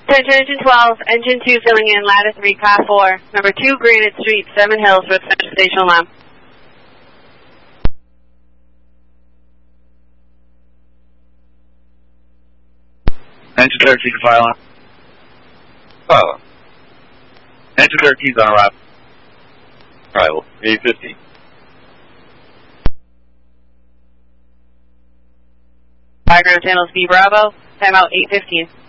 Attention Engine 12, Engine 2 filling in, ladder 3, car 4, number 2 Granite Street, 7 Hills, with Central Station alarm. Engine 13 to fire alarm. Fire alarm. Engine 13 is on arrival. Arrival, 850. Fire ground channels B Bravo, timeout 8:15.